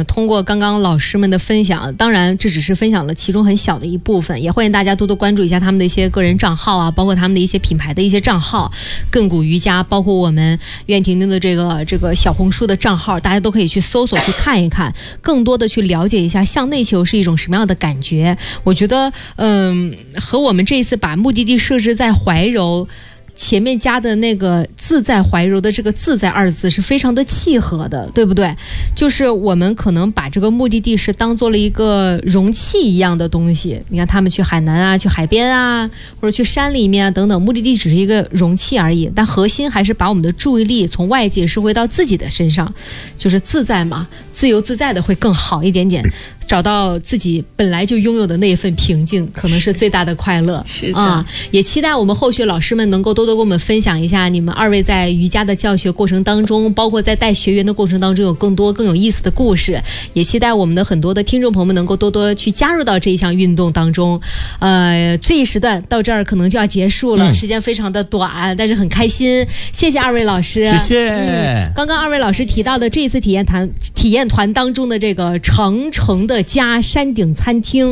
通过刚刚老师们的分享，当然这只是分享了其中很小的一部分，也欢迎大家多多关注一下他们的一些个人账号啊，包括他们的一些品牌的一些账号，亘古瑜伽，包括我们苑婷婷的这个小红书的账号，大家都可以去搜索去看一看，更多的去了解一下向内求是一种什么样的感觉。我觉得和我们这一次把目的地设置在怀柔前面加的那个自在怀柔的这个自在二字是非常的契合的，对不对？就是我们可能把这个目的地是当做了一个容器一样的东西，你看他们去海南啊，去海边啊，或者去山里面啊等等，目的地只是一个容器而已，但核心还是把我们的注意力从外界收回到自己的身上，就是自在嘛，自由自在的会更好一点点，找到自己本来就拥有的那一份平静，可能是最大的快乐。 是的， 也期待我们后续老师们能够多多跟我们分享一下你们二位在瑜伽的教学过程当中，包括在带学员的过程当中有更多更有意思的故事。也期待我们的很多的听众朋友们能够多多去加入到这一项运动当中。这一时段到这儿可能就要结束了，时间非常的短，但是很开心。谢谢二位老师， 谢谢。 刚刚二位老师提到的这一次体验团当中的这个长城的家山顶餐厅。